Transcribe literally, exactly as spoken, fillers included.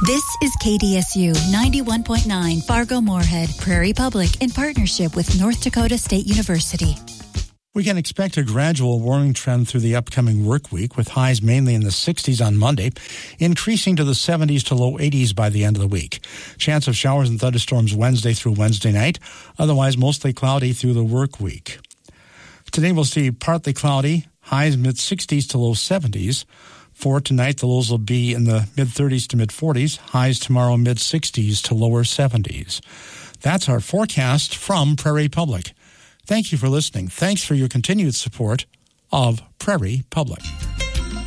This is K D S U ninety-one point nine Fargo-Moorhead, Prairie Public, in partnership with North Dakota State University. We can expect a gradual warming trend through the upcoming work week, with highs mainly in the sixties on Monday, increasing to the seventies to low eighties by the end of the week. Chance of showers and thunderstorms Wednesday through Wednesday night, otherwise mostly cloudy through the work week. Today we'll see partly cloudy, highs mid-sixties to low seventies. For tonight, the lows will be in the mid-thirties to mid-forties, highs tomorrow mid-sixties to lower seventies. That's our forecast from Prairie Public. Thank you for listening. Thanks for your continued support of Prairie Public.